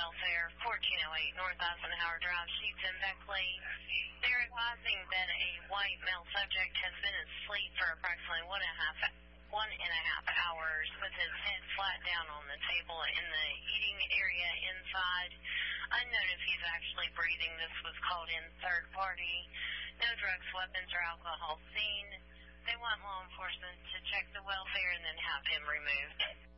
Welfare, 1408 North Eisenhower Drive, Sheetz and Beckley. They're advising that a white male subject has been asleep for approximately 1.5 hours with his head flat down on the table in the eating area inside. Unknown if he's actually breathing. This was called in third party. No drugs, weapons, or alcohol seen. They want law enforcement to check the welfare and then have him removed.